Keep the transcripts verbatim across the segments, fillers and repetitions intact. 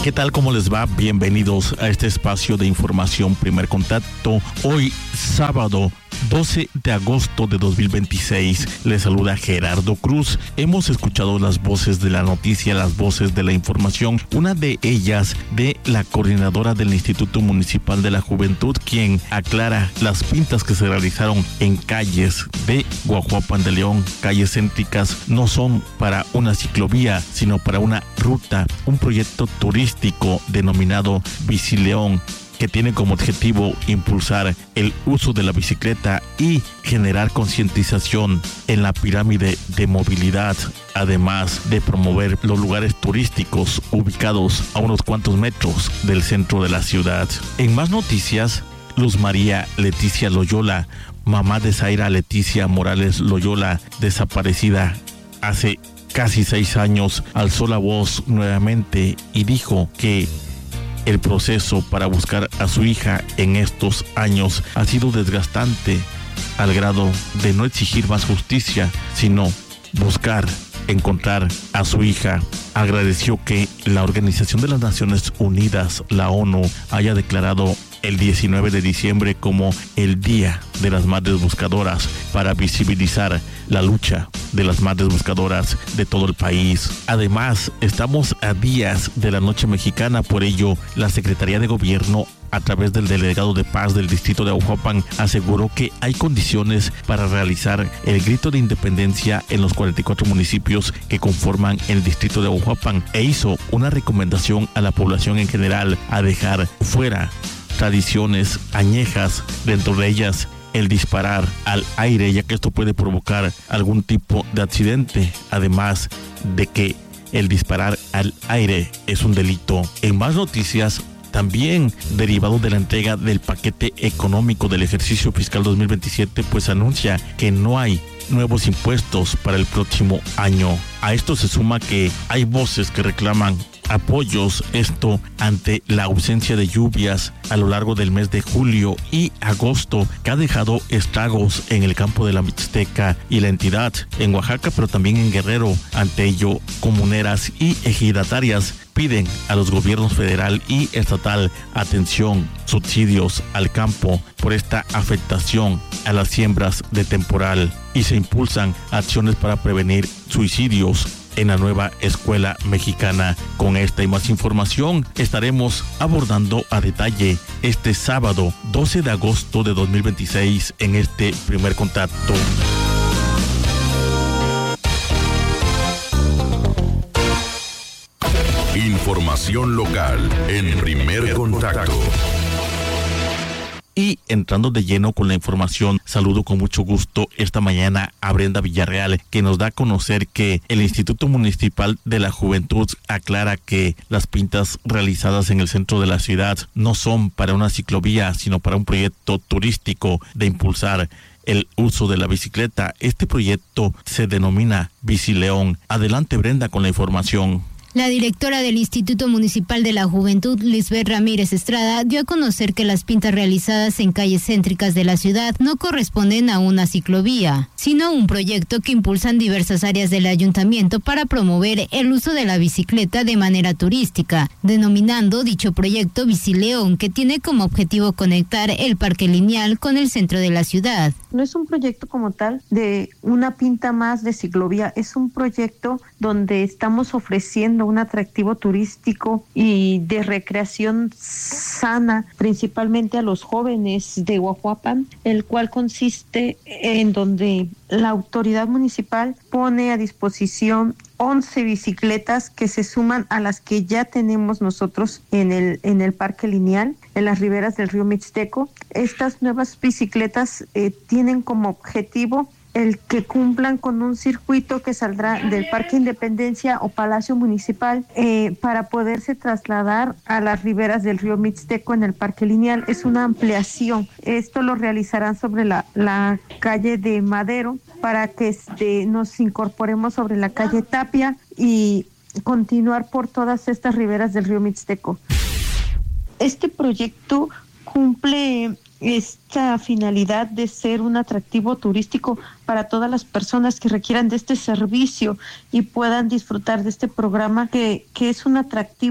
¿Qué tal? ¿Cómo les va? Bienvenidos a este espacio de información Primer Contacto. Hoy, sábado doce de agosto de dos mil veintiséis, les saluda Gerardo Cruz. Hemos escuchado las voces de la noticia, las voces de la información, una de ellas de la coordinadora del Instituto Municipal de la Juventud, quien aclara las pintas que se realizaron en calles de Guajuapan de León, calles céntricas, no son para una ciclovía, sino para una ruta, un proyecto turístico denominado Bicileón, que tiene como objetivo impulsar el uso de la bicicleta y generar concientización en la pirámide de movilidad, además de promover los lugares turísticos ubicados a unos cuantos metros del centro de la ciudad. En más noticias, Luz María Leticia Loyola, mamá de Zaira Leticia Morales Loyola, desaparecida hace casi seis años, alzó la voz nuevamente y dijo que el proceso para buscar a su hija en estos años ha sido desgastante al grado de no exigir más justicia, sino buscar encontrar a su hija. Agradeció que la Organización de las Naciones Unidas, la ONU, haya declarado el diecinueve de diciembre como el Día de las Madres Buscadoras para visibilizar la lucha de las madres buscadoras de todo el país. Además, estamos a días de la Noche Mexicana, por ello, la Secretaría de Gobierno, a través del delegado de paz del distrito de Guajuapan, aseguró que hay condiciones para realizar el grito de independencia en los cuarenta y cuatro municipios que conforman el distrito de Guajuapan, e hizo una recomendación a la población en general a dejar fuera tradiciones añejas, dentro de ellas el disparar al aire, ya que esto puede provocar algún tipo de accidente, además de que el disparar al aire es un delito. En más noticias, también derivado de la entrega del paquete económico del ejercicio fiscal dos mil veintisiete, pues anuncia que no hay nuevos impuestos para el próximo año. A esto se suma que hay voces que reclaman apoyos, esto ante la ausencia de lluvias a lo largo del mes de julio y agosto, que ha dejado estragos en el campo de la Mixteca y la entidad en Oaxaca, pero también en Guerrero. Ante ello, comuneras y ejidatarias piden a los gobiernos federal y estatal atención, subsidios al campo por esta afectación a las siembras de temporal, y se impulsan acciones para prevenir suicidios en la nueva escuela mexicana. Con esta y más información estaremos abordando a detalle este sábado doce de agosto de dos mil veintiséis en este Primer Contacto. Información local en Primer Contacto. Y entrando de lleno con la información, saludo con mucho gusto esta mañana a Brenda Villarreal, que nos da a conocer que el Instituto Municipal de la Juventud aclara que las pintas realizadas en el centro de la ciudad no son para una ciclovía, sino para un proyecto turístico de impulsar el uso de la bicicleta. Este proyecto se denomina Bicileón. Adelante, Brenda, con la información. La directora del Instituto Municipal de la Juventud, Lisbeth Ramírez Estrada, dio a conocer que las pintas realizadas en calles céntricas de la ciudad no corresponden a una ciclovía, sino a un proyecto que impulsan diversas áreas del ayuntamiento para promover el uso de la bicicleta de manera turística, denominando dicho proyecto Bicileón, que tiene como objetivo conectar el parque lineal con el centro de la ciudad. No es un proyecto como tal de una pinta más de ciclovía, es un proyecto donde estamos ofreciendo un atractivo turístico y de recreación sana, principalmente a los jóvenes de Guajuapan, el cual consiste en donde la autoridad municipal pone a disposición once bicicletas que se suman a las que ya tenemos nosotros en el en el parque lineal, en las riberas del río Mixteco. Estas nuevas bicicletas eh, tienen como objetivo el que cumplan con un circuito que saldrá del Parque Independencia o Palacio Municipal eh, para poderse trasladar a las riberas del río Mixteco en el Parque Lineal. Es una ampliación. Esto lo realizarán sobre la, la calle de Madero para que este, nos incorporemos sobre la calle Tapia y continuar por todas estas riberas del río Mixteco. Este proyecto cumple esta finalidad de ser un atractivo turístico para todas las personas que requieran de este servicio y puedan disfrutar de este programa que, que es un atractivo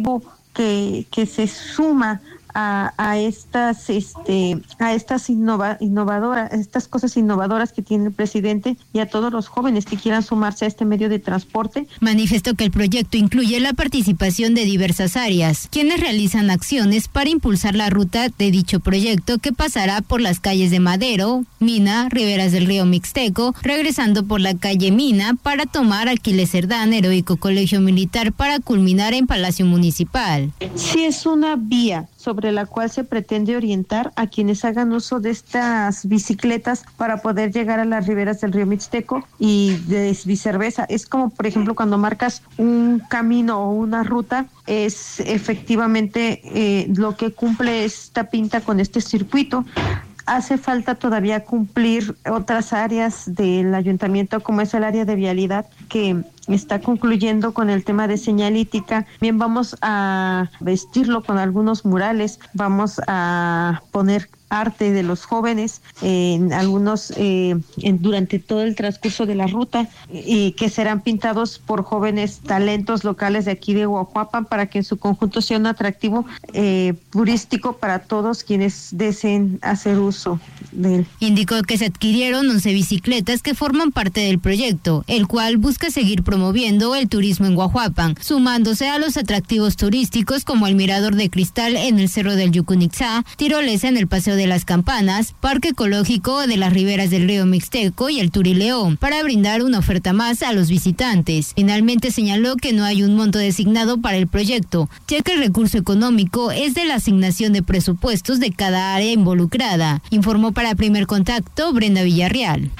que, que se suma A, a estas este a estas innova, innovadoras estas cosas innovadoras que tiene el presidente y a todos los jóvenes que quieran sumarse a este medio de transporte. Manifestó que el proyecto incluye la participación de diversas áreas, quienes realizan acciones para impulsar la ruta de dicho proyecto, que pasará por las calles de Madero, Mina, Riberas del Río Mixteco, regresando por la calle Mina para tomar Aquiles Cerdán, Heroico Colegio Militar, para culminar en Palacio Municipal. Sí, es una vía sobre la cual se pretende orientar a quienes hagan uso de estas bicicletas para poder llegar a las riberas del río Mixteco y de viceversa. Es como, por ejemplo, cuando marcas un camino o una ruta, es efectivamente eh, lo que cumple esta pinta con este circuito. Hace falta todavía cumplir otras áreas del ayuntamiento, como es el área de vialidad, que está concluyendo con el tema de señalítica. Bien, vamos a vestirlo con algunos murales, vamos a poner arte de los jóvenes en algunos eh, en, durante todo el transcurso de la ruta, y que serán pintados por jóvenes talentos locales de aquí de Huajuapan, para que en su conjunto sea un atractivo eh, turístico para todos quienes deseen hacer uso de él. Indicó que se adquirieron once bicicletas que forman parte del proyecto, el cual busca seguir promoviendo el turismo en Huajuapan, sumándose a los atractivos turísticos como el Mirador de Cristal en el Cerro del Yucunixá, tirolesa en el Paseo de las Campanas, Parque Ecológico de las Riberas del Río Mixteco y el Turileón, para brindar una oferta más a los visitantes. Finalmente señaló que no hay un monto designado para el proyecto, ya que el recurso económico es de la asignación de presupuestos de cada área involucrada. Informó para Primer Contacto Brenda Villarreal.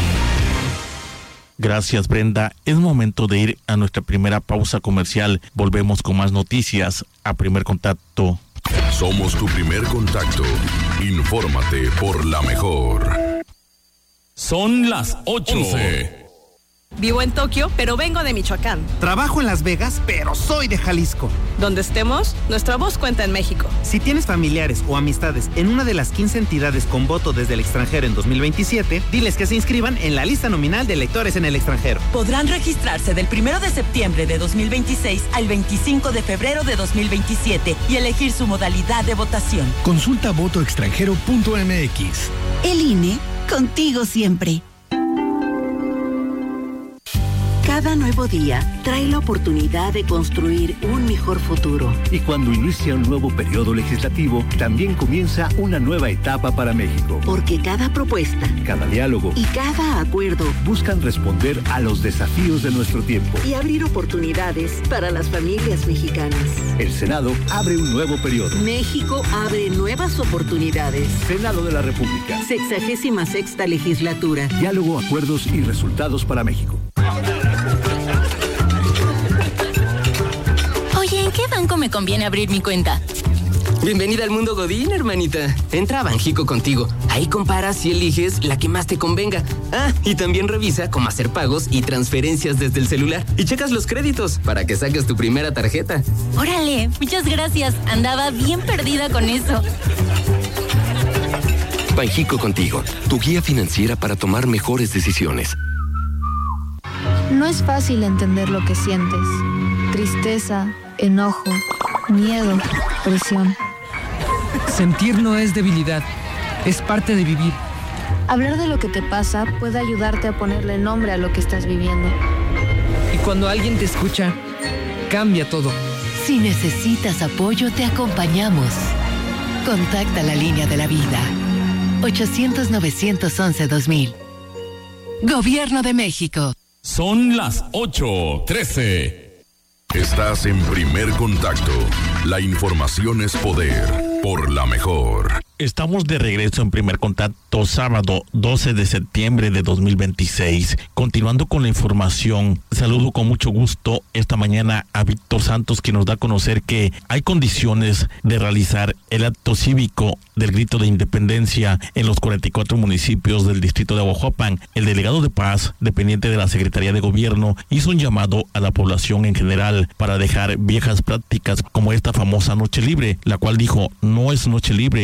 Gracias, Brenda. Es momento de ir a nuestra primera pausa comercial. Volvemos con más noticias a Primer Contacto. Somos tu primer contacto. Infórmate por la mejor. Son las ocho. Vivo en Tokio, pero vengo de Michoacán. Trabajo en Las Vegas, pero soy de Jalisco. Donde estemos, nuestra voz cuenta en México. Si tienes familiares o amistades en una de las quince entidades con voto desde el extranjero en dos mil veintisiete, diles que se inscriban en la lista nominal de electores en el extranjero. Podrán registrarse del primero de septiembre de dos mil veintiséis al veinticinco de febrero de dos mil veintisiete y elegir su modalidad de votación. Consulta voto extranjero punto m x. El I N E, contigo siempre. Cada nuevo día trae la oportunidad de construir un mejor futuro. Y cuando inicia un nuevo periodo legislativo, también comienza una nueva etapa para México. Porque cada propuesta, cada diálogo y cada acuerdo buscan responder a los desafíos de nuestro tiempo y abrir oportunidades para las familias mexicanas. El Senado abre un nuevo periodo. México abre nuevas oportunidades. Senado de la República. Sexagésima sexta legislatura. Diálogo, acuerdos y resultados para México. Oye, ¿en qué banco me conviene abrir mi cuenta? Bienvenida al mundo Godín, hermanita. Entra a Banjico Contigo. Ahí comparas y eliges la que más te convenga. Ah, y también revisa cómo hacer pagos y transferencias desde el celular. Y checas los créditos para que saques tu primera tarjeta. Órale, muchas gracias. Andaba bien perdida con eso. Banjico Contigo, tu guía financiera para tomar mejores decisiones. No es fácil entender lo que sientes. Tristeza, enojo, miedo, presión. Sentir no es debilidad, es parte de vivir. Hablar de lo que te pasa puede ayudarte a ponerle nombre a lo que estás viviendo. Y cuando alguien te escucha, cambia todo. Si necesitas apoyo, te acompañamos. Contacta la línea de la vida. ochocientos, novecientos once, dos mil. Gobierno de México. Son las ocho trece. Estás en Primer Contacto. La información es poder. Por la mejor. Estamos de regreso en Primer Contacto, sábado doce de septiembre de dos mil veintiséis. Continuando con la información, saludo con mucho gusto esta mañana a Víctor Santos, que nos da a conocer que hay condiciones de realizar el acto cívico del grito de independencia en los cuarenta y cuatro municipios del distrito de Huajuapan. El delegado de paz, dependiente de la Secretaría de Gobierno, hizo un llamado a la población en general para dejar viejas prácticas como esta famosa noche libre, la cual dijo no es noche libre, y pidió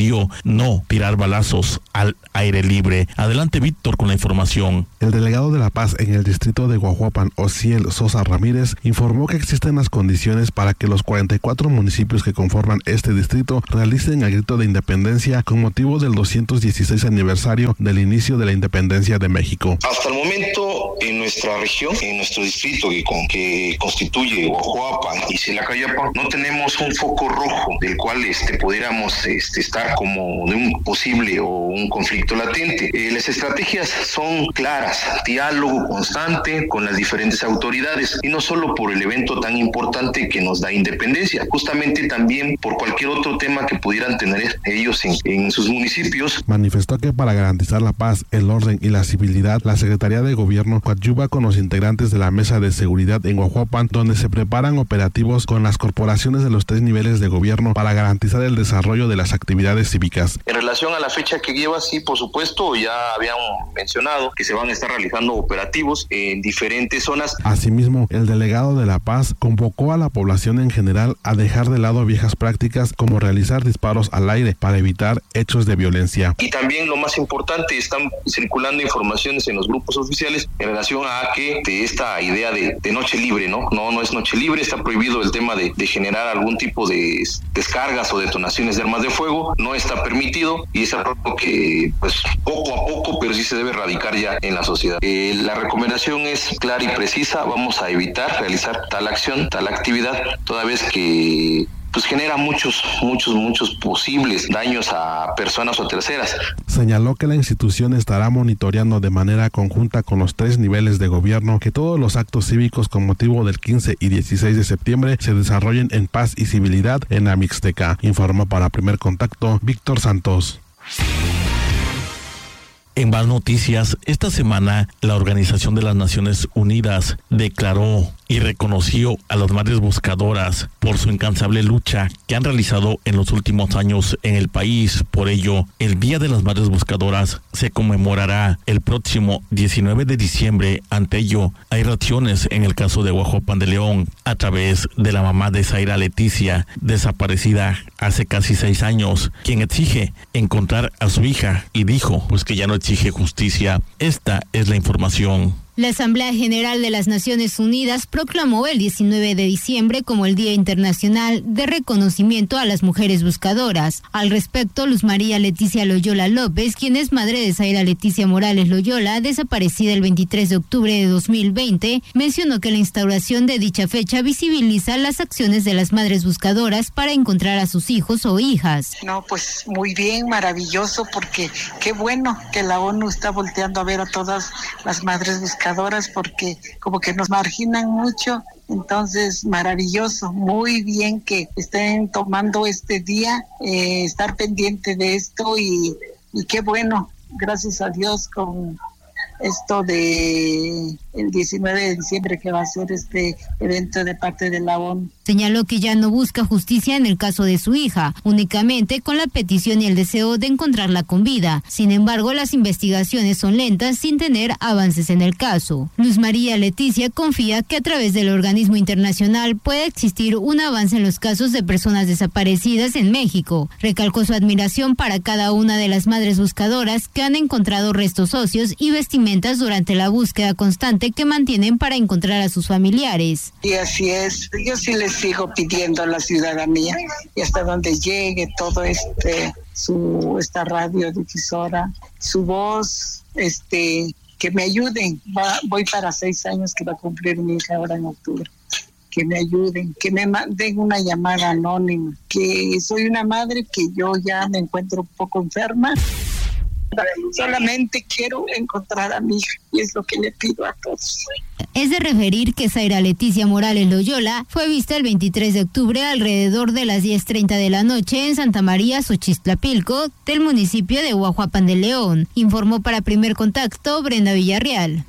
sugirió no tirar balazos al aire libre. Adelante, Víctor, con la información. El delegado de La Paz en el distrito de Guajuapan, Osiel Sosa Ramírez, informó que existen las condiciones para que los cuarenta y cuatro municipios que conforman este distrito realicen el grito de independencia con motivo del doscientos dieciséis aniversario del inicio de la independencia de México. Hasta el momento, en nuestra región, en nuestro distrito que, con, que constituye Guajuapan y Silacayapa, no tenemos un foco rojo del cual este, pudiéramos este, estar como de un posible o un conflicto latente. Eh, las estrategias son claras, diálogo constante con las diferentes autoridades y no solo por el evento tan importante que nos da independencia, justamente también por cualquier otro tema que pudieran tener ellos en, en sus municipios. Manifestó que para garantizar la paz, el orden y la civilidad, la Secretaría de Gobierno coadyuva con los integrantes de la Mesa de Seguridad en Guajuapan, donde se preparan operativos con las corporaciones de los tres niveles de gobierno para garantizar el desarrollo de las actividades cívicas. En relación a la fecha que lleva, sí, por supuesto, ya habían mencionado que se van a estar realizando operativos en diferentes zonas. Asimismo, el delegado de La Paz convocó a la población en general a dejar de lado viejas prácticas como realizar disparos al aire para evitar hechos de violencia. Y también lo más importante, están circulando informaciones en los grupos oficiales en relación a que de esta idea de, de noche libre, ¿no? No, no es noche libre, está prohibido el tema de, de generar algún tipo de descargas o detonaciones de armas de fuego, no está permitido y es algo que pues poco a poco, pero sí se debe erradicar ya en la sociedad. Eh, la recomendación es clara y precisa, vamos a evitar realizar tal acción, tal actividad, toda vez que pues genera muchos, muchos, muchos posibles daños a personas o terceras. Señaló que la institución estará monitoreando de manera conjunta con los tres niveles de gobierno que todos los actos cívicos con motivo del quince y dieciséis de septiembre se desarrollen en paz y civilidad en la Mixteca. Informó para Primer Contacto Víctor Santos. En más noticias, esta semana la Organización de las Naciones Unidas declaró y reconoció a las madres buscadoras por su incansable lucha que han realizado en los últimos años en el país. Por ello, el Día de las Madres Buscadoras se conmemorará el próximo diecinueve de diciembre. Ante ello, hay reacciones en el caso de Guajuapan de León a través de la mamá de Zaira Leticia, desaparecida hace casi seis años, quien exige encontrar a su hija y dijo pues que ya no exige justicia. Esta es la información. La Asamblea General de las Naciones Unidas proclamó el diecinueve de diciembre como el Día Internacional de Reconocimiento a las Mujeres Buscadoras. Al respecto, Luz María Leticia Loyola López, quien es madre de Zaira Leticia Morales Loyola, desaparecida el veintitrés de octubre de dos mil veinte, mencionó que la instauración de dicha fecha visibiliza las acciones de las madres buscadoras para encontrar a sus hijos o hijas. No, pues muy bien, maravilloso, porque qué bueno que la ONU está volteando a ver a todas las madres buscadoras, porque como que nos marginan mucho. Entonces, maravilloso, muy bien que estén tomando este día, eh, estar pendiente de esto y, y qué bueno, gracias a Dios con esto de el diecinueve de diciembre que va a ser este evento de parte de la ONU. Señaló que ya no busca justicia en el caso de su hija, únicamente con la petición y el deseo de encontrarla con vida. Sin embargo, las investigaciones son lentas sin tener avances en el caso. Luz María Leticia confía que a través del organismo internacional puede existir un avance en los casos de personas desaparecidas en México. Recalcó su admiración para cada una de las madres buscadoras que han encontrado restos óseos y vestimentas durante la búsqueda constante que mantienen para encontrar a sus familiares. Y así es, yo sí les sigo pidiendo la ciudadanía y hasta donde llegue todo este su esta radiodifusora, su voz, este que me ayuden. Va, voy para seis años que va a cumplir mi hija ahora en octubre. Que me ayuden, que me manden una llamada anónima, que soy una madre que yo ya me encuentro un poco enferma. Solamente quiero encontrar a mi hija y es lo que le pido a todos. Es de referir que Zaira Leticia Morales Loyola fue vista el veintitrés de octubre alrededor de las diez treinta de la noche en Santa María, Xochixtlapilco, del municipio de Guajuapan de León. Informó para Primer Contacto Brenda Villarreal.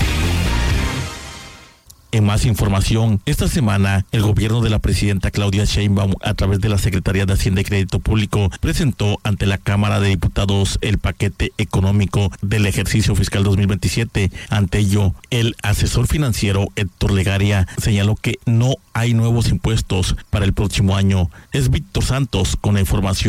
En más información, esta semana el gobierno de la presidenta Claudia Sheinbaum, a través de la Secretaría de Hacienda y Crédito Público, presentó ante la Cámara de Diputados el paquete económico del ejercicio fiscal dos mil veintisiete. Ante ello, el asesor financiero Héctor Legaria señaló que no hay nuevos impuestos para el próximo año. Es Víctor Santos con la información.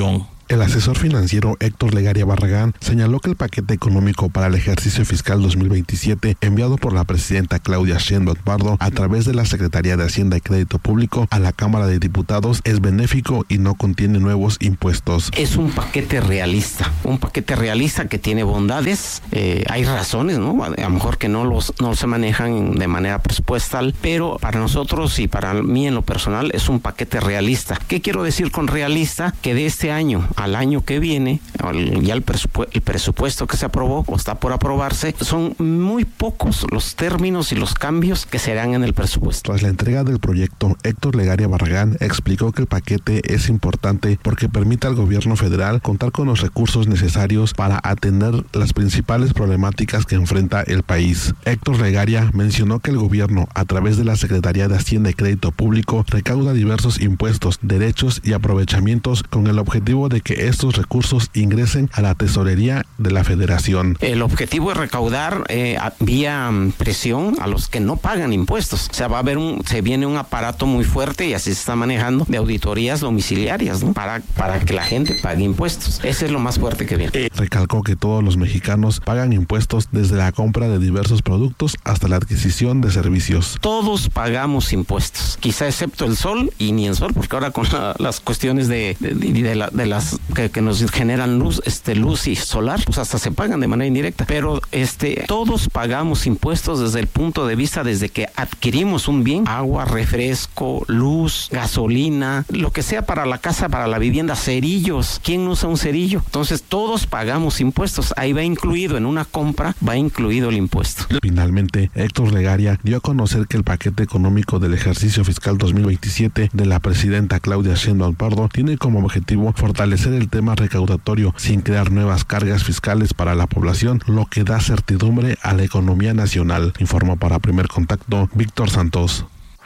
El asesor financiero Héctor Legaria Barragán señaló que el paquete económico para el ejercicio fiscal dos mil veintisiete enviado por la presidenta Claudia Sheinbaum Pardo a través de la Secretaría de Hacienda y Crédito Público a la Cámara de Diputados es benéfico y no contiene nuevos impuestos. Es un paquete realista, un paquete realista que tiene bondades. Eh, hay razones, ¿no? A lo mejor que no los no se manejan de manera presupuestal, pero para nosotros y para mí en lo personal es un paquete realista. ¿Qué quiero decir con realista? Que de este año al año que viene, ya el presupuesto, el presupuesto que se aprobó o está por aprobarse, son muy pocos los términos y los cambios que se harán en el presupuesto. Tras la entrega del proyecto, Héctor Legaria Barragán explicó que el paquete es importante porque permite al gobierno federal contar con los recursos necesarios para atender las principales problemáticas que enfrenta el país. Héctor Legaria mencionó que el gobierno, a través de la Secretaría de Hacienda y Crédito Público, recauda diversos impuestos, derechos y aprovechamientos con el objetivo de que estos recursos ingresen a la tesorería de la Federación. El objetivo es recaudar eh, vía presión a los que no pagan impuestos. O sea, va a haber un, se viene un aparato muy fuerte y así se está manejando de auditorías domiciliarias, ¿no? Para, para que la gente pague impuestos. Ese es lo más fuerte que viene. Recalcó que todos los mexicanos pagan impuestos desde la compra de diversos productos hasta la adquisición de servicios. Todos pagamos impuestos, quizá excepto el sol y ni el sol, porque ahora con la, las cuestiones de, de, de, de, la, de las que, que nos generan luz, este luz y solar, pues hasta se pagan de manera indirecta. Pero este todos pagamos impuestos desde el punto de vista desde que adquirimos un bien, agua, refresco, luz, gasolina, lo que sea para la casa, para la vivienda, cerillos. ¿Quién usa un cerillo? Entonces todos pagamos impuestos. Ahí va incluido en una compra, va incluido el impuesto. Finalmente, Héctor Legaria dio a conocer que el paquete económico del ejercicio fiscal dos mil veintisiete de la presidenta Claudia Sheinbaum Pardo tiene como objetivo fortalecer el tema recaudatorio sin crear nuevas cargas fiscales para la población, lo que da certidumbre a la economía nacional. Informó para Primer Contacto Víctor Santos.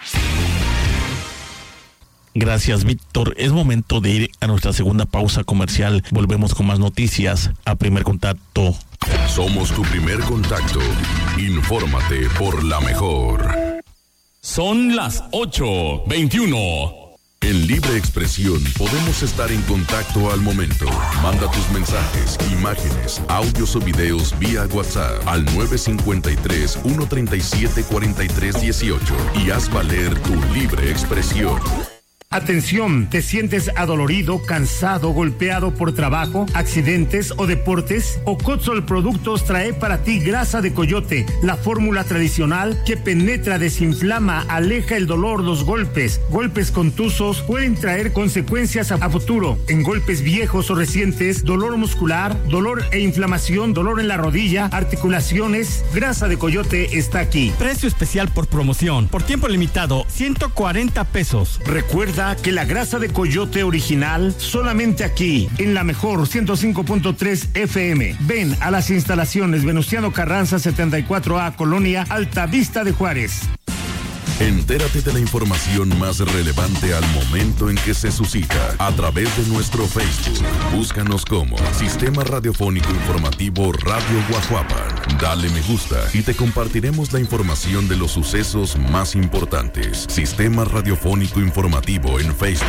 Gracias, Víctor. Es momento de ir a nuestra segunda pausa comercial. Volvemos con más noticias a Primer Contacto. Somos tu primer contacto. Infórmate por la mejor. Son las ocho veintiuno. En Libre Expresión podemos estar en contacto al momento. Manda tus mensajes, imágenes, audios o videos vía WhatsApp al nueve cinco tres, uno tres siete, cuatro tres uno ocho y haz valer tu libre expresión. Atención, ¿te sientes adolorido, cansado, golpeado por trabajo, accidentes o deportes? Ocotzol Productos trae para ti grasa de coyote, la fórmula tradicional que penetra, desinflama, aleja el dolor, los golpes. Golpes contusos pueden traer consecuencias a, a futuro. En golpes viejos o recientes, dolor muscular, dolor e inflamación, dolor en la rodilla, articulaciones, grasa de coyote está aquí. Precio especial por promoción, por tiempo limitado, ciento cuarenta pesos. Recuerda que la grasa de coyote original solamente aquí, en la mejor ciento cinco punto tres F M. Ven a las instalaciones Venustiano Carranza setenta y cuatro A, Colonia Altavista de Juárez. Entérate de la información más relevante al momento en que se suscita a través de nuestro Facebook. Búscanos como Sistema Radiofónico Informativo Radio Guajuapan. Dale me gusta y te compartiremos la información de los sucesos más importantes. Sistema Radiofónico Informativo en Facebook.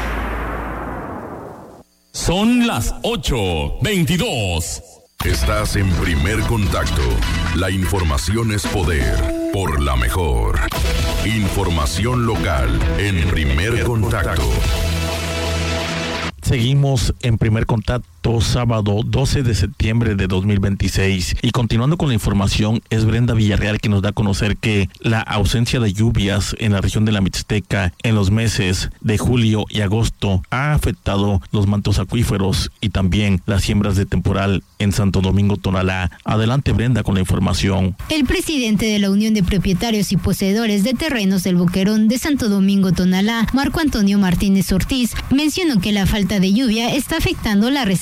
Son las ocho veintidós. Estás en Primer Contacto. La información es poder. Por la mejor. Información local en Primer Contacto. Seguimos en Primer Contacto, sábado doce de septiembre de dos mil veintiséis. Y continuando con la información, es Brenda Villarreal que nos da a conocer que la ausencia de lluvias en la región de la Mixteca en los meses de julio y agosto ha afectado los mantos acuíferos y también las siembras de temporal en Santo Domingo, Tonalá. Adelante, Brenda, con la información. El presidente de la Unión de Propietarios y Poseedores de Terrenos del Boquerón de Santo Domingo, Tonalá, Marco Antonio Martínez Ortiz, mencionó que la falta de lluvia está afectando la reserva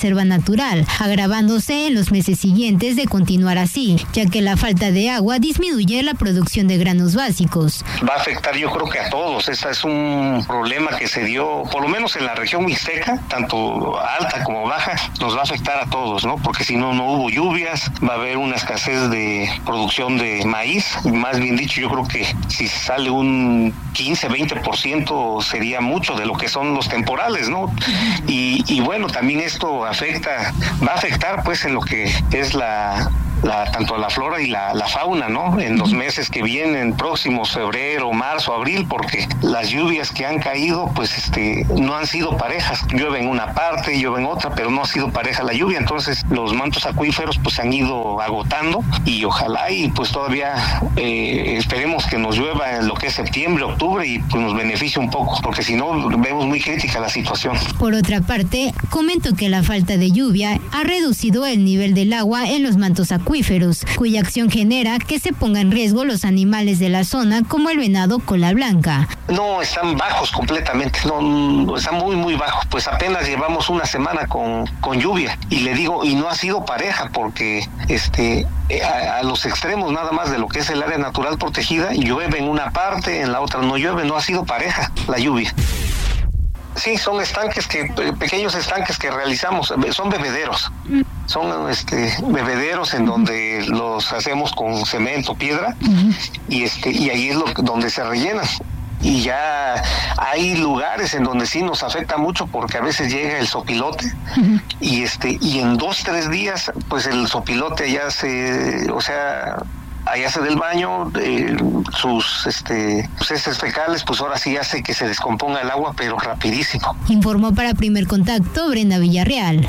reserva natural, agravándose en los meses siguientes de continuar así, ya que la falta de agua disminuye la producción de granos básicos. Va a afectar yo creo que a todos. Este es un problema que se dio, por lo menos en la región mixteca, tanto alta como baja, nos va a afectar a todos, ¿no? Porque si no, no hubo lluvias, va a haber una escasez de producción de maíz. Más bien dicho, yo creo que si sale un quince, veinte por ciento sería mucho de lo que son los temporales, ¿no? Y, y bueno, también esto afecta, va a afectar pues en lo que es la... La, tanto la flora y la, la fauna, ¿no? En los meses que vienen próximos, febrero, marzo, abril, porque las lluvias que han caído, pues este, no han sido parejas. Llueve en una parte, llueve en otra, pero no ha sido pareja la lluvia. Entonces, los mantos acuíferos pues se han ido agotando y ojalá y pues todavía eh, esperemos que nos llueva en lo que es septiembre, octubre y pues nos beneficie un poco, porque si no, vemos muy crítica la situación. Por otra parte, comento que la falta de lluvia ha reducido el nivel del agua en los mantos acuíferos, cuya acción genera que se pongan en riesgo los animales de la zona como el venado cola blanca. No, están bajos completamente, no, están muy muy bajos, pues apenas llevamos una semana con, con lluvia y le digo, y no ha sido pareja porque este a, a los extremos nada más de lo que es el área natural protegida, llueve en una parte, en la otra no llueve, no ha sido pareja la lluvia. Sí, son estanques que, pequeños estanques que realizamos, son bebederos, son este bebederos en donde los hacemos con cemento, piedra, uh-huh. y este y ahí es lo donde se rellenan. Y ya hay lugares en donde sí nos afecta mucho porque a veces llega el sopilote uh-huh. y este y en dos tres días pues el sopilote ya se, o sea, allá hace del baño, eh, sus este sus heces fecales, pues ahora sí hace que se descomponga el agua, pero rapidísimo. Informó para Primer Contacto Brenda Villarreal.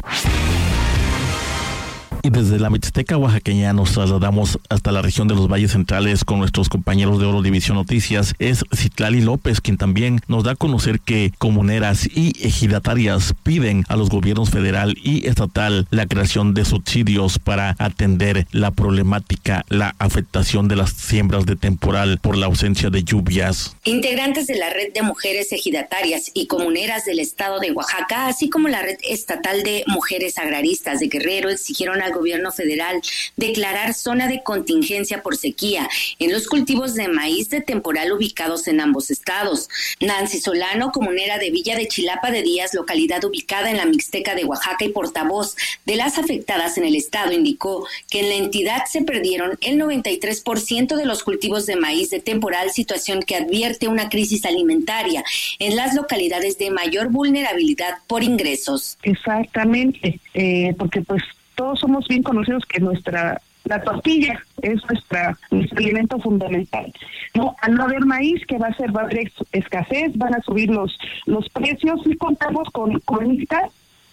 Y desde la Mixteca oaxaqueña nos trasladamos hasta la región de los Valles Centrales con nuestros compañeros de Oro División Noticias. Es Citlali López quien también nos da a conocer que comuneras y ejidatarias piden a los gobiernos federal y estatal la creación de subsidios para atender la problemática, la afectación de las siembras de temporal por la ausencia de lluvias. Integrantes de la Red de Mujeres Ejidatarias y Comuneras del Estado de Oaxaca, así como la Red Estatal de Mujeres Agraristas de Guerrero, exigieron al gobierno federal declarar zona de contingencia por sequía en los cultivos de maíz de temporal ubicados en ambos estados. Nancy Solano, comunera de Villa de Chilapa de Díaz, localidad ubicada en la Mixteca de Oaxaca y portavoz de las afectadas en el estado, indicó que en la entidad se perdieron el noventa y tres por ciento de los cultivos de maíz de temporal, situación que advierte una crisis alimentaria en las localidades de mayor vulnerabilidad por ingresos. Exactamente, eh, porque pues todos somos bien conocidos que nuestra la tortilla es nuestra nuestro alimento fundamental. No, al no haber maíz, que va a ser va a haber escasez, van a subir los los precios y contamos con con esta,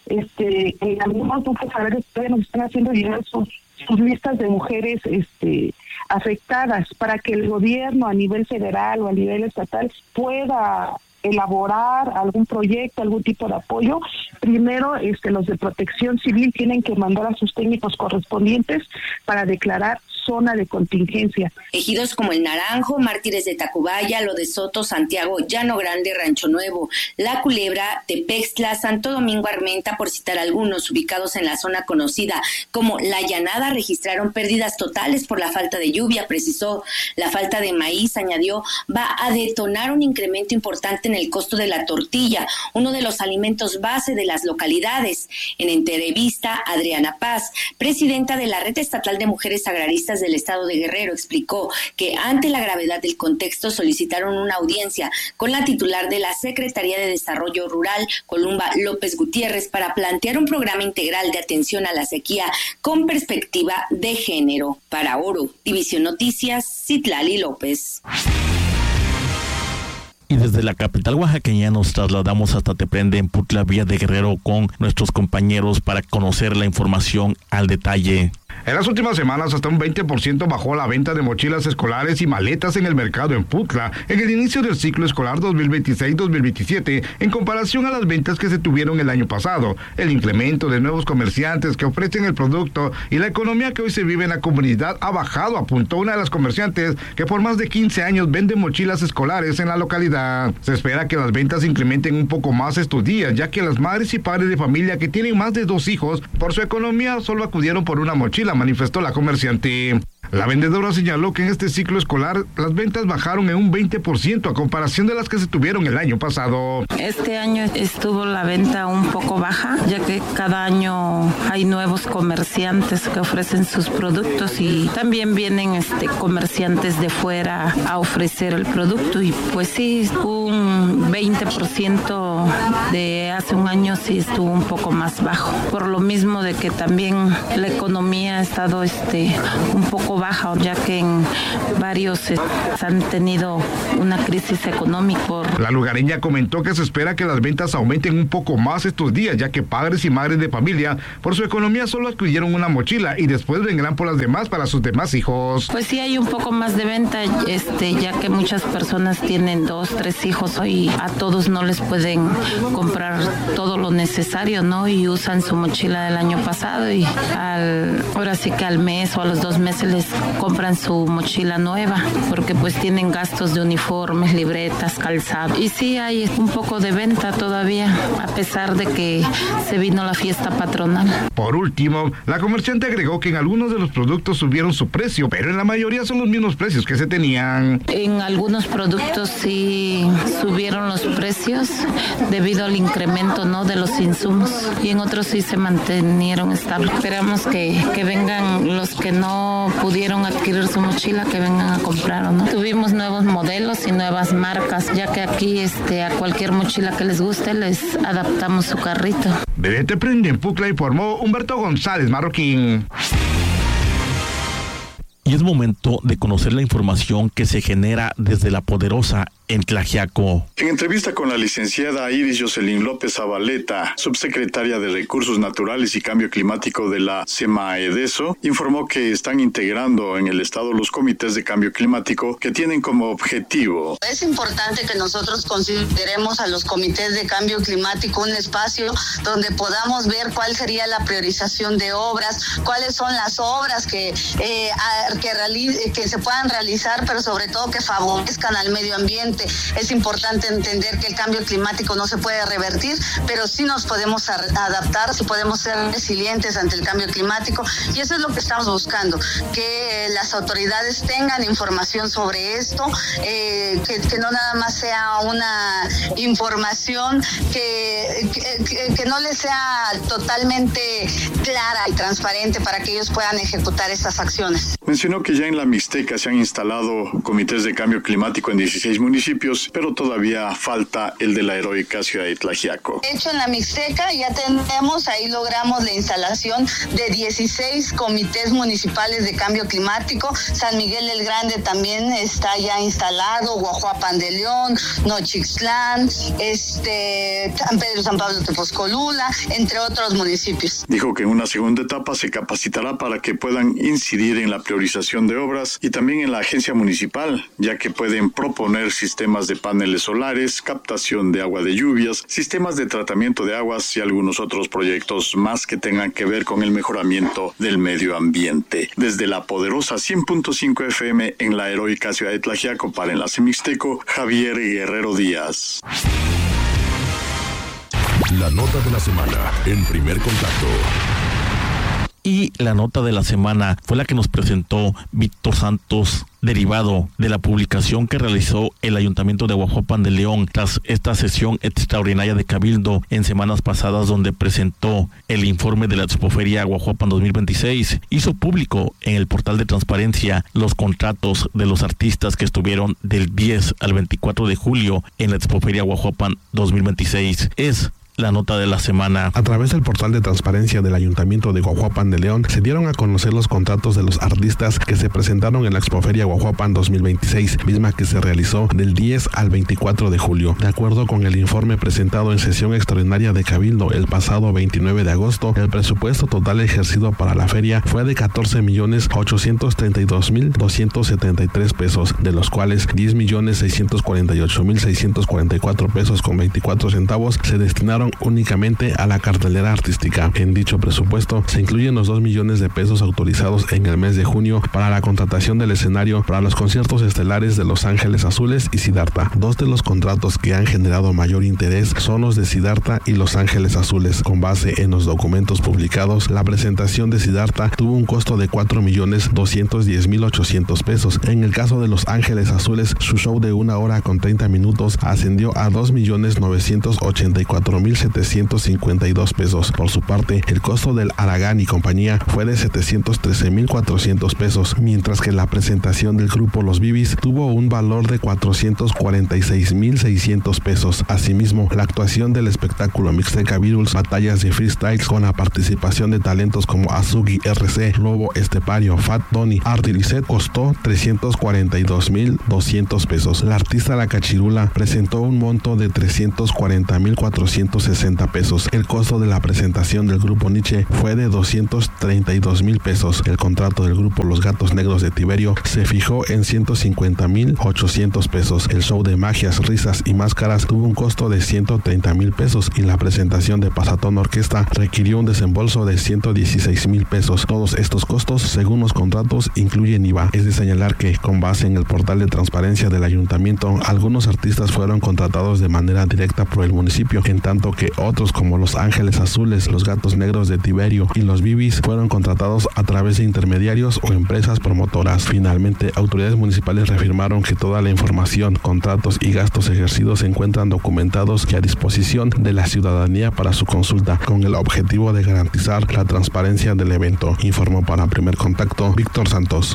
este en algunos grupos a ver ustedes nos están haciendo llegar sus sus listas de mujeres este afectadas para que el gobierno a nivel federal o a nivel estatal pueda elaborar algún proyecto, algún tipo de apoyo. Primero, este, los de Protección Civil tienen que mandar a sus técnicos correspondientes para declarar zona de contingencia. Ejidos como El Naranjo, Mártires de Tacubaya, Lo de Soto, Santiago, Llano Grande, Rancho Nuevo, La Culebra, Tepextla, Santo Domingo Armenta, por citar algunos, ubicados en la zona conocida como La Llanada, registraron pérdidas totales por la falta de lluvia, precisó. La falta de maíz, añadió, va a detonar un incremento importante en el costo de la tortilla, uno de los alimentos base de las localidades. En entrevista, Adriana Paz, presidenta de la Red Estatal de Mujeres Agraristas del Estado de Guerrero, explicó que ante la gravedad del contexto solicitaron una audiencia con la titular de la Secretaría de Desarrollo Rural, Columba López Gutiérrez, para plantear un programa integral de atención a la sequía con perspectiva de género. Para Oro División Noticias, Citlali López. Y desde la capital oaxaqueña nos trasladamos hasta Teprende, en Putla, Villa de Guerrero, con nuestros compañeros para conocer la información al detalle. En las últimas semanas, hasta un veinte por ciento bajó la venta de mochilas escolares y maletas en el mercado en Putla en el inicio del ciclo escolar dos mil veintiséis dos mil veintisiete en comparación a las ventas que se tuvieron el año pasado. El incremento de nuevos comerciantes que ofrecen el producto y la economía que hoy se vive en la comunidad ha bajado, apuntó una de las comerciantes que por más de quince años vende mochilas escolares en la localidad. Se espera que las ventas incrementen un poco más estos días, ya que las madres y padres de familia que tienen más de dos hijos, por su economía solo acudieron por una mochila, manifestó la comerciante. La vendedora señaló que en este ciclo escolar las ventas bajaron en un veinte por ciento a comparación de las que se tuvieron el año pasado. Este año estuvo la venta un poco baja, ya que cada año hay nuevos comerciantes que ofrecen sus productos y también vienen este, comerciantes de fuera a ofrecer el producto y pues sí, un veinte por ciento de hace un año sí estuvo un poco más bajo, por lo mismo de que también la economía ha estado este, un poco baja, ya que en varios eh, han tenido una crisis económica. La lugareña comentó que se espera que las ventas aumenten un poco más estos días, ya que padres y madres de familia por su economía solo adquirieron una mochila y después vendrán por las demás para sus demás hijos. Pues sí hay un poco más de venta, este, ya que muchas personas tienen dos, tres hijos y a todos no les pueden comprar todo lo necesario, ¿no? Y usan su mochila del año pasado y al, ahora sí que al mes o a los dos meses les compran su mochila nueva, porque pues tienen gastos de uniformes, libretas, calzado. Y sí hay un poco de venta todavía, a pesar de que se vino la fiesta patronal. Por último, la comerciante agregó que en algunos de los productos subieron su precio, pero en la mayoría son los mismos precios que se tenían. En algunos productos sí subieron los precios debido al incremento, ¿no?, de los insumos, y en otros sí se mantenieron estables. Esperamos que, que vengan los que no pudieron adquirir su mochila, que vengan a comprar, ¿no? Tuvimos nuevos modelos y nuevas marcas, ya que aquí este, a cualquier mochila que les guste les adaptamos su carrito. Desde Te Prende en Pucla informó Humberto González Marroquín. Y es momento de conocer la información que se genera desde La Poderosa en Tlaxiaco. En entrevista con la licenciada Iris Jocelyn López Zabaleta, subsecretaria de Recursos Naturales y Cambio Climático de la SEMAEDESO, informó que están integrando en el estado los comités de cambio climático que tienen como objetivo. Es importante que nosotros consideremos a los comités de cambio climático un espacio donde podamos ver cuál sería la priorización de obras, cuáles son las obras que, eh, que, reali- que se puedan realizar, pero sobre todo que favorezcan al medio ambiente. Es importante entender que el cambio climático no se puede revertir, pero sí nos podemos adaptar, sí podemos ser resilientes ante el cambio climático, y eso es lo que estamos buscando, que las autoridades tengan información sobre esto, eh, que, que no nada más sea una información que, que, que no les sea totalmente clara y transparente para que ellos puedan ejecutar estas acciones. Mencionó que ya en la Mixteca se han instalado comités de cambio climático en dieciséis municipios, pero todavía falta el de la heroica ciudad de Tlaxiaco. De hecho, en la Mixteca ya tenemos, ahí logramos la instalación de dieciséis comités municipales de cambio climático. San Miguel el Grande también está ya instalado, Guajuapan de León, Nochixtlán, este, San Pedro, San Pablo, Tepozcolula, entre otros municipios. Dijo que en una segunda etapa se capacitará para que puedan incidir en la priorización de obras y también en la agencia municipal, ya que pueden proponer sistemas de paneles solares, captación de agua de lluvias, sistemas de tratamiento de aguas y algunos otros proyectos más que tengan que ver con el mejoramiento del medio ambiente. Desde La Poderosa cien punto cinco F M en la heroica ciudad de Tlaxiaco para Enlace Mixteco, Javier Guerrero Díaz. La nota de la semana en Primer Contacto. Y la nota de la semana fue la que nos presentó Víctor Santos, derivado de la publicación que realizó el Ayuntamiento de Guajuapan de León tras esta sesión extraordinaria de Cabildo en semanas pasadas, donde presentó el informe de la Expoferia Guajuapan dos mil veintiséis. Hizo público en el portal de transparencia los contratos de los artistas que estuvieron del diez al veinticuatro de julio en la Expoferia Guajuapan dos mil veintiséis. Es la nota de la semana. A través del portal de transparencia del Ayuntamiento de Guajuapan de León, se dieron a conocer los contratos de los artistas que se presentaron en la Expoferia Guajuapan dos mil veintiséis, misma que se realizó del diez al veinticuatro de julio. De acuerdo con el informe presentado en sesión extraordinaria de Cabildo el pasado veintinueve de agosto, el presupuesto total ejercido para la feria fue de catorce millones ochocientos treinta y dos mil doscientos setenta y tres pesos, de los cuales diez millones seiscientos cuarenta y ocho mil seiscientos cuarenta y cuatro pesos con veinticuatro centavos se destinaron únicamente a la cartelera artística. En dicho presupuesto se incluyen los dos millones de pesos autorizados en el mes de junio para la contratación del escenario para los conciertos estelares de Los Ángeles Azules y Siddhartha. Dos de los contratos que han generado mayor interés son los de Siddhartha y Los Ángeles Azules. Con base en los documentos publicados, la presentación de Siddhartha tuvo un costo de cuatro millones doscientos diez mil ochocientos pesos. En el caso de Los Ángeles Azules, su show de una hora con treinta minutos ascendió a dos millones novecientos ochenta y cuatro mil setecientos cincuenta y dos pesos. Por su parte, el costo del Aragán y compañía fue de setecientos trece mil cuatrocientos pesos, mientras que la presentación del grupo Los Bibis tuvo un valor de cuatrocientos cuarenta y seis mil seiscientos pesos. Asimismo, la actuación del espectáculo Mixteca Beatles, batallas de freestyles con la participación de talentos como Azugi R C, Lobo Estepario, Fat Tony, Artie Lisset costó trescientos cuarenta y dos mil doscientos pesos. La artista La Cachirula presentó un monto de trescientos cuarenta mil cuatrocientos sesenta pesos. El costo de la presentación del grupo Nietzsche fue de doscientos treinta y dos mil pesos. El contrato del grupo Los Gatos Negros de Tiberio se fijó en ciento cincuenta mil ochocientos pesos. El show de magias, risas y máscaras tuvo un costo de ciento treinta mil pesos y la presentación de Pasatón Orquesta requirió un desembolso de ciento dieciséis mil pesos. Todos estos costos, según los contratos, incluyen I V A. Es de señalar que, con base en el portal de transparencia del ayuntamiento, algunos artistas fueron contratados de manera directa por el municipio, en tanto que otros, como Los Ángeles Azules, Los Gatos Negros de Tiberio y Los Bibis, fueron contratados a través de intermediarios o empresas promotoras. Finalmente, autoridades municipales reafirmaron que toda la información, contratos y gastos ejercidos se encuentran documentados y a disposición de la ciudadanía para su consulta, con el objetivo de garantizar la transparencia del evento, informó para Primer Contacto Víctor Santos.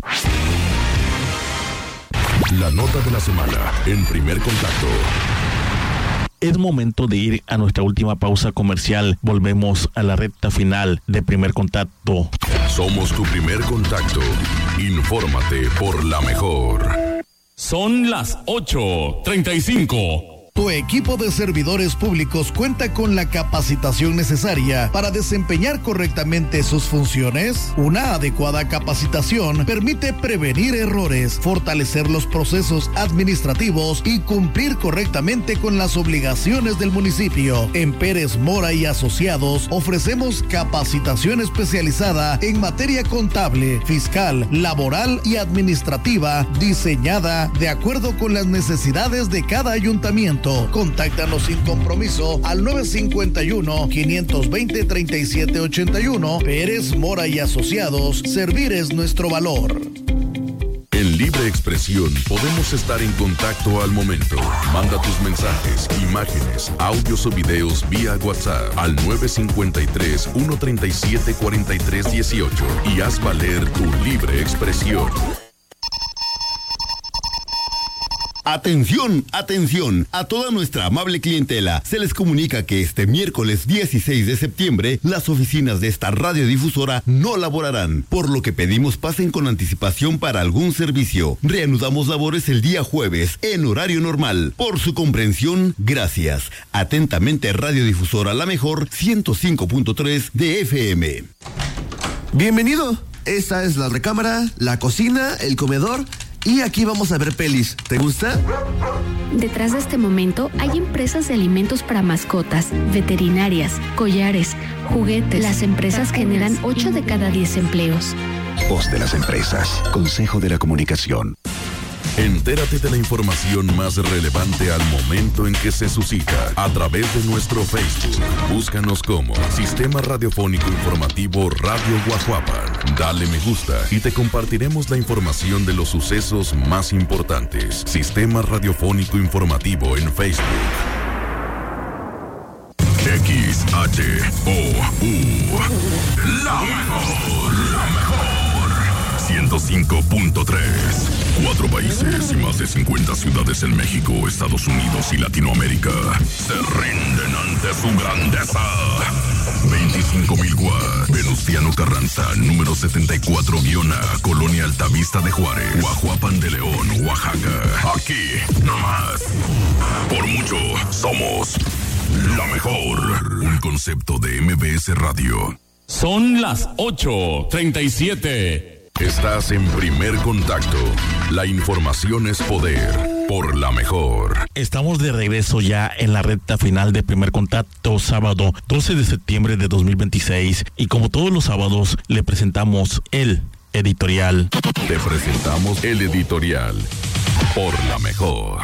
La nota de la semana en Primer Contacto. Es momento de ir a nuestra última pausa comercial. Volvemos a la recta final de Primer Contacto. Somos tu primer contacto. Infórmate por la mejor. Son las ocho treinta y cinco. ¿Tu equipo de servidores públicos cuenta con la capacitación necesaria para desempeñar correctamente sus funciones? Una adecuada capacitación permite prevenir errores, fortalecer los procesos administrativos y cumplir correctamente con las obligaciones del municipio. En Pérez Mora y Asociados ofrecemos capacitación especializada en materia contable, fiscal, laboral y administrativa, diseñada de acuerdo con las necesidades de cada ayuntamiento. Contáctanos sin compromiso al nueve cinco uno, cinco dos cero, tres siete ocho uno. Pérez Mora y Asociados, servir es nuestro valor. En Libre Expresión podemos estar en contacto al momento. Manda tus mensajes, imágenes, audios o videos vía WhatsApp al nueve cinco tres, uno tres siete, cuatro tres uno ocho y haz valer tu libre expresión. Atención, atención, a toda nuestra amable clientela. Se les comunica que este miércoles dieciséis de septiembre, las oficinas de esta radiodifusora no laborarán, por lo que pedimos pasen con anticipación para algún servicio. Reanudamos labores el día jueves, en horario normal. Por su comprensión, gracias. Atentamente, Radiodifusora La Mejor, ciento cinco punto tres de F M. Bienvenido. Esta es la recámara, la cocina, el comedor. Y aquí vamos a ver pelis. ¿Te gusta? Detrás de este momento hay empresas de alimentos para mascotas, veterinarias, collares, juguetes. Las empresas generan ocho de cada diez empleos. Voz de las empresas. Consejo de la Comunicación. Entérate de la información más relevante al momento en que se suscita a través de nuestro Facebook. Búscanos como Sistema Radiofónico Informativo Radio Guajuapan. Dale me gusta y te compartiremos la información de los sucesos más importantes. Sistema Radiofónico Informativo en Facebook. X H O U. La mejor, la mejor. ciento cinco punto tres. Cuatro países y más de cincuenta ciudades en México, Estados Unidos y Latinoamérica se rinden ante su grandeza. veinticinco mil watts. Venustiano Carranza, número setenta y cuatro A, Colonia Altavista de Juárez, Guajuapan de León, Oaxaca. Aquí, nomás. Por mucho, somos la mejor. Un concepto de M B S Radio. Son las ocho treinta y siete. Estás en Primer Contacto. La información es poder. Por la mejor. Estamos de regreso ya en la recta final de Primer Contacto, sábado doce de septiembre de dos mil veintiséis. Y como todos los sábados, le presentamos el editorial. Te presentamos el editorial. Por la mejor.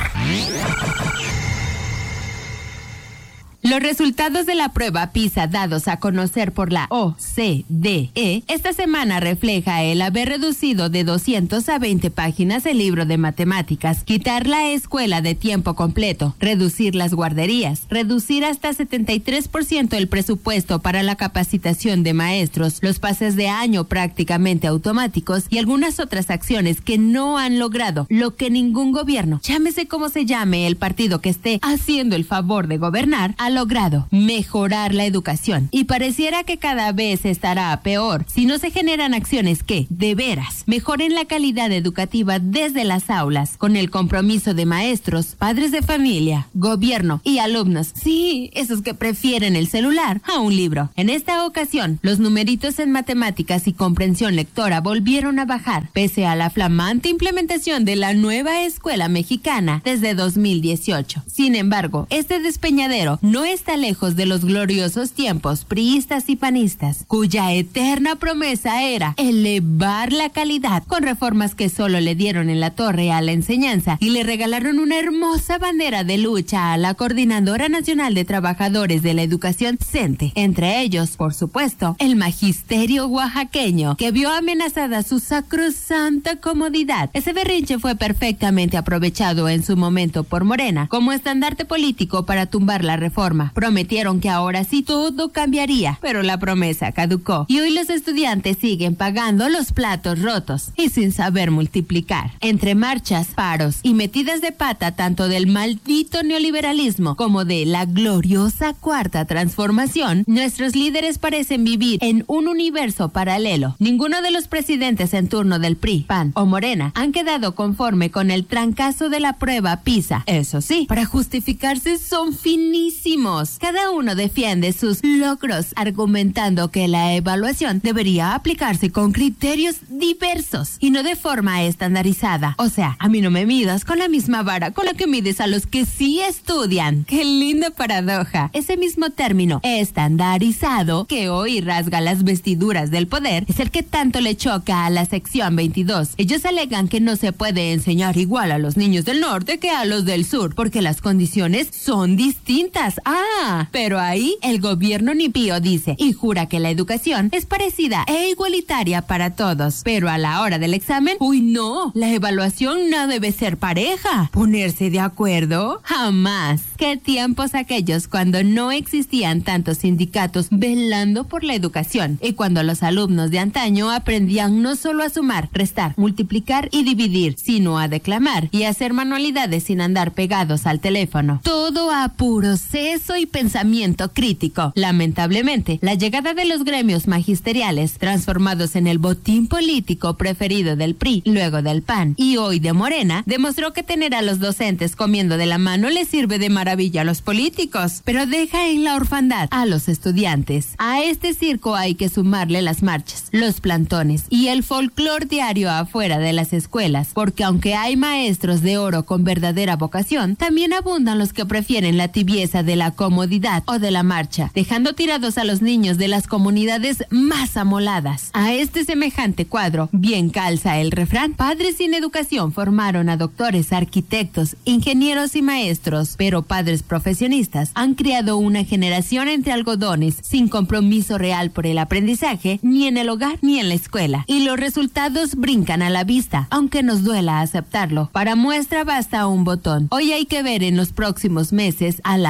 Los resultados de la prueba PISA dados a conocer por la O C D E esta semana refleja el haber reducido de doscientas a veinte páginas el libro de matemáticas, quitar la escuela de tiempo completo, reducir las guarderías, reducir hasta setenta y tres por ciento el presupuesto para la capacitación de maestros, los pases de año prácticamente automáticos y algunas otras acciones que no han logrado lo que ningún gobierno, llámese como se llame el partido que esté haciendo el favor de gobernar, ha logrado: mejorar la educación. Y pareciera que cada vez estará peor si no se generan acciones que, de veras, mejoren la calidad educativa desde las aulas, con el compromiso de maestros, padres de familia, gobierno y alumnos. Sí, esos que prefieren el celular a un libro. En esta ocasión, los numeritos en matemáticas y comprensión lectora volvieron a bajar, pese a la flamante implementación de la nueva escuela mexicana desde dos mil dieciocho. Sin embargo, este despeñadero no está lejos de los gloriosos tiempos priistas y panistas, cuya eterna promesa era elevar la calidad con reformas que solo le dieron en la torre a la enseñanza y le regalaron una hermosa bandera de lucha a la Coordinadora Nacional de Trabajadores de la Educación, CENTE. Entre ellos, por supuesto, el magisterio oaxaqueño, que vio amenazada su sacrosanta comodidad. Ese berrinche fue perfectamente aprovechado en su momento por Morena como estandarte político para tumbar la reforma. Prometieron que ahora sí todo cambiaría, pero la promesa caducó y hoy los estudiantes siguen pagando los platos rotos y sin saber multiplicar. Entre marchas, paros y metidas de pata tanto del maldito neoliberalismo como de la gloriosa cuarta transformación, nuestros líderes parecen vivir en un universo paralelo. Ninguno de los presidentes en turno del P R I, P A N o Morena han quedado conforme con el trancazo de la prueba PISA. Eso sí, para justificarse son finísimos. Cada uno defiende sus logros, argumentando que la evaluación debería aplicarse con criterios diversos y no de forma estandarizada. O sea, a mí no me midas con la misma vara con la que mides a los que sí estudian. ¡Qué linda paradoja! Ese mismo término, estandarizado, que hoy rasga las vestiduras del poder, es el que tanto le choca a la sección veintidós. Ellos alegan que no se puede enseñar igual a los niños del norte que a los del sur, porque las condiciones son distintas. Ah, pero ahí el gobierno ni pío dice y jura que la educación es parecida e igualitaria para todos. Pero a la hora del examen, uy no, la evaluación no debe ser pareja. ¿Ponerse de acuerdo? Jamás. ¿Qué tiempos aquellos cuando no existían tantos sindicatos velando por la educación y cuando los alumnos de antaño aprendían no solo a sumar, restar, multiplicar y dividir, sino a declamar y hacer manualidades sin andar pegados al teléfono? Todo a puro seso y pensamiento crítico. Lamentablemente, la llegada de los gremios magisteriales, transformados en el botín político preferido del P R I, luego del P A N y hoy de Morena, demostró que tener a los docentes comiendo de la mano les sirve de maravilla a los políticos, pero deja en la orfandad a los estudiantes. A este circo hay que sumarle las marchas, los plantones y el folclor diario afuera de las escuelas, porque aunque hay maestros de oro con verdadera vocación, también abundan los que prefieren la tibieza de la comodidad o de la marcha, dejando tirados a los niños de las comunidades más amoladas. A este semejante cuadro bien calza el refrán: padres sin educación formaron a doctores, arquitectos, ingenieros y maestros, pero padres profesionistas han criado una generación entre algodones, sin compromiso real por el aprendizaje, ni en el hogar ni en la escuela. Y los resultados brincan a la vista, aunque nos duela aceptarlo. Para muestra basta un botón. Hoy hay que ver en los próximos meses a la borre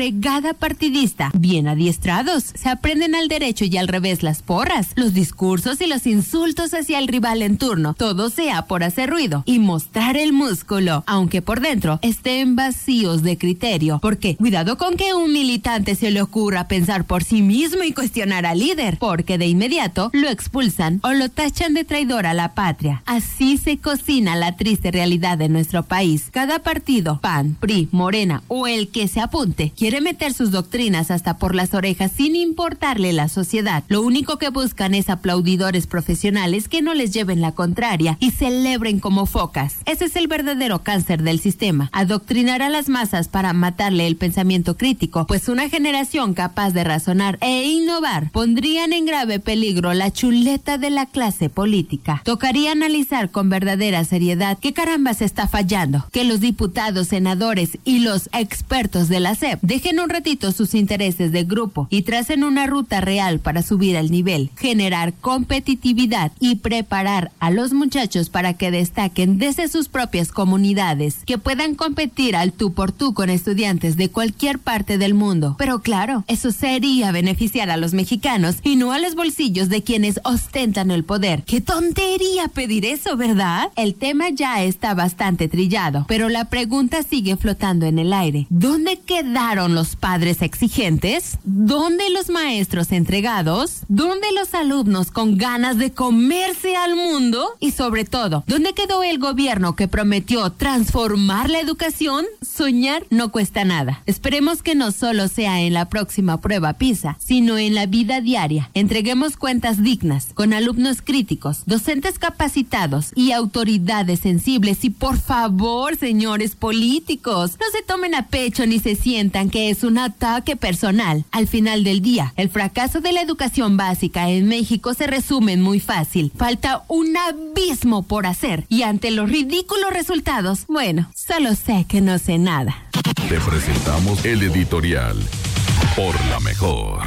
fregada partidista. Bien adiestrados, se aprenden al derecho y al revés las porras, los discursos y los insultos hacia el rival en turno, todo sea por hacer ruido y mostrar el músculo, aunque por dentro estén vacíos de criterio, porque cuidado con que un militante se le ocurra pensar por sí mismo y cuestionar al líder, porque de inmediato lo expulsan o lo tachan de traidor a la patria. Así se cocina la triste realidad de nuestro país. Cada partido, P A N, P R I, Morena o el que se apunte, quiere meter sus doctrinas hasta por las orejas sin importarle la sociedad. Lo único que buscan es aplaudidores profesionales que no les lleven la contraria y celebren como focas. Ese es el verdadero cáncer del sistema. Adoctrinar a las masas para matarle el pensamiento crítico, pues una generación capaz de razonar e innovar pondrían en grave peligro la chuleta de la clase política. Tocaría analizar con verdadera seriedad qué caramba se está fallando, que los diputados, senadores y los expertos de la S E P dejen un ratito sus intereses de grupo y tracen una ruta real para subir el nivel, generar competitividad y preparar a los muchachos para que destaquen desde sus propias comunidades, que puedan competir al tú por tú con estudiantes de cualquier parte del mundo. Pero claro, eso sería beneficiar a los mexicanos y no a los bolsillos de quienes ostentan el poder. ¡Qué tontería pedir eso, ¿verdad? El tema ya está bastante trillado, pero la pregunta sigue flotando en el aire. ¿Dónde quedaron los padres exigentes? ¿Dónde los maestros entregados? ¿Dónde los alumnos con ganas de comerse al mundo? Y sobre todo, ¿dónde quedó el gobierno que prometió transformar la educación? Soñar no cuesta nada. Esperemos que no solo sea en la próxima prueba PISA, sino en la vida diaria. Entreguemos cuentas dignas, con alumnos críticos, docentes capacitados y autoridades sensibles. Y por favor, señores políticos, no se tomen a pecho ni se sientan que es un ataque personal. Al final del día, el fracaso de la educación básica en México se resume muy fácil. Falta un abismo por hacer y ante los ridículos resultados, bueno, solo sé que no sé nada. Te presentamos el editorial por la mejor.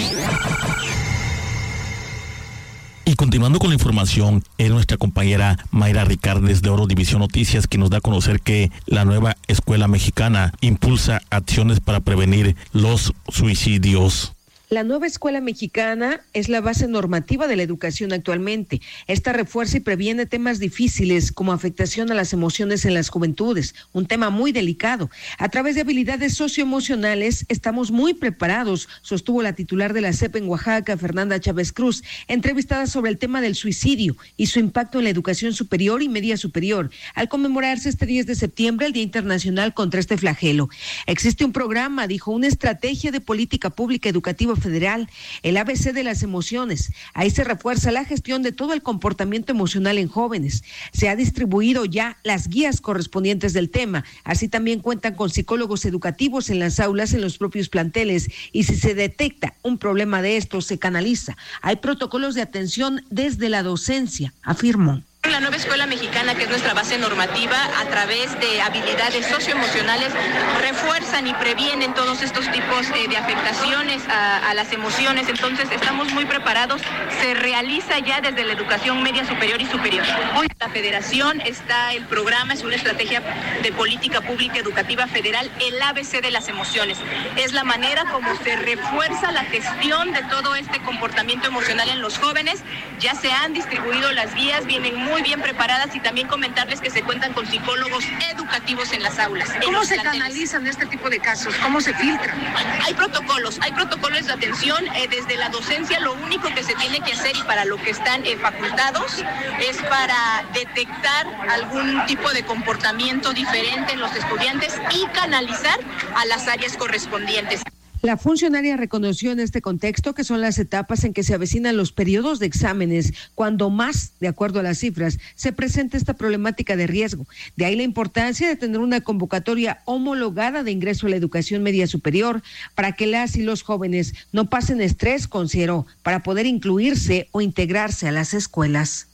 Y continuando con la información, es nuestra compañera Mayra Ricardes de Oro División Noticias que nos da a conocer que la nueva escuela mexicana impulsa acciones para prevenir los suicidios. La nueva escuela mexicana es la base normativa de la educación actualmente. Esta refuerza y previene temas difíciles como afectación a las emociones en las juventudes, un tema muy delicado. A través de habilidades socioemocionales estamos muy preparados, sostuvo la titular de la S E P en Oaxaca, Fernanda Chávez Cruz, entrevistada sobre el tema del suicidio y su impacto en la educación superior y media superior, al conmemorarse este diez de septiembre el Día Internacional contra este flagelo. Existe un programa, dijo, una estrategia de política pública educativa federal, el A B C de las emociones. Ahí se refuerza la gestión de todo el comportamiento emocional en jóvenes. Se ha distribuido ya las guías correspondientes del tema. Así también cuentan con psicólogos educativos en las aulas, en los propios planteles, y si se detecta un problema de estos, se canaliza. Hay protocolos de atención desde la docencia, afirmó. La nueva escuela mexicana, que es nuestra base normativa, a través de habilidades socioemocionales, refuerzan y previenen todos estos tipos eh, de afectaciones a, a las emociones. Entonces, estamos muy preparados. Se realiza ya desde la educación media superior y superior. Hoy la federación está, el programa es una estrategia de política pública educativa federal, el A B C de las emociones. Es la manera como se refuerza la gestión de todo este comportamiento emocional en los jóvenes. Ya se han distribuido las guías, vienen muy muy bien preparadas, y también comentarles que se cuentan con psicólogos educativos en las aulas. ¿Cómo se canalizan este tipo de casos? ¿Cómo se filtran? Hay protocolos, hay protocolos de atención eh, desde la docencia. Lo único que se tiene que hacer, y para lo que están eh, facultados, es para detectar algún tipo de comportamiento diferente en los estudiantes y canalizar a las áreas correspondientes. La funcionaria reconoció en este contexto que son las etapas en que se avecinan los periodos de exámenes, cuando más, de acuerdo a las cifras, se presenta esta problemática de riesgo. De ahí la importancia de tener una convocatoria homologada de ingreso a la educación media superior para que las y los jóvenes no pasen estrés, consideró, para poder incluirse o integrarse a las escuelas.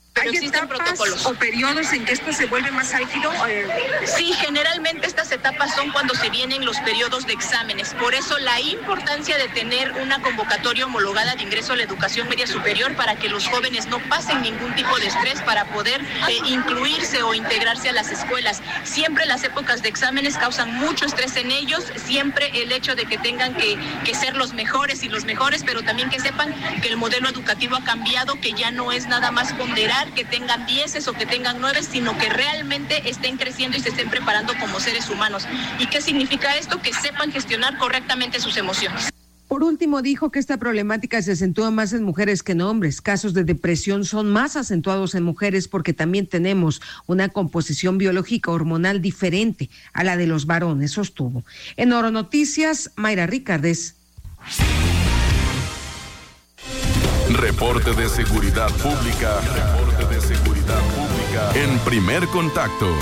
Pero existen protocolos o periodos en que esto se vuelve más álgido. Eh... Sí, generalmente estas etapas son cuando se vienen los periodos de exámenes. Por eso la importancia de tener una convocatoria homologada de ingreso a la educación media superior para que los jóvenes no pasen ningún tipo de estrés para poder eh, incluirse o integrarse a las escuelas. Siempre las épocas de exámenes causan mucho estrés en ellos, siempre el hecho de que tengan que, que ser los mejores y los mejores, pero también que sepan que el modelo educativo ha cambiado, que ya no es nada más ponderar que tengan dieces o que tengan nueves, sino que realmente estén creciendo y se estén preparando como seres humanos. ¿Y qué significa esto? Que sepan gestionar correctamente sus emociones. Por último, dijo que esta problemática se acentúa más en mujeres que en hombres. Casos de depresión son más acentuados en mujeres porque también tenemos una composición biológica hormonal diferente a la de los varones, sostuvo. En Oro Noticias, Mayra Ricardes. Reporte de seguridad pública. Reporte de seguridad pública. En Primer Contacto.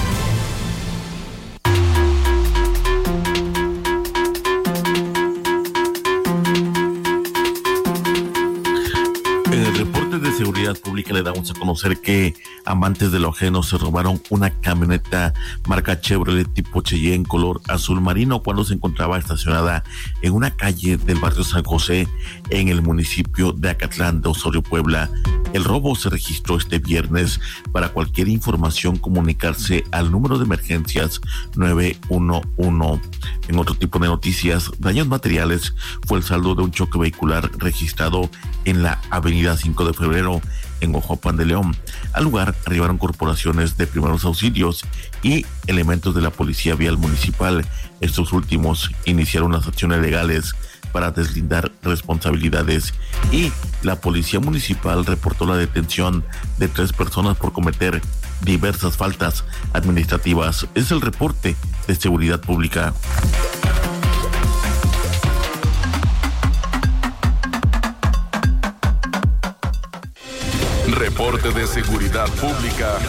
En el reporte de seguridad pública le damos a conocer que amantes de lo ajeno se robaron una camioneta marca Chevrolet tipo Cheyenne color azul marino cuando se encontraba estacionada en una calle del barrio San José en el municipio de Acatlán de Osorio, Puebla. El robo se registró este viernes. Para cualquier información comunicarse al número de emergencias nueve uno uno. En otro tipo de noticias, daños materiales fue el saldo de un choque vehicular registrado en la avenida cinco de febrero en Ojoapan de León. Al lugar arribaron corporaciones de primeros auxilios y elementos de la Policía Vial Municipal. Estos últimos iniciaron las acciones legales para deslindar responsabilidades y la Policía Municipal reportó la detención de tres personas por cometer diversas faltas administrativas. Es el reporte de seguridad pública. Reporte de seguridad pública.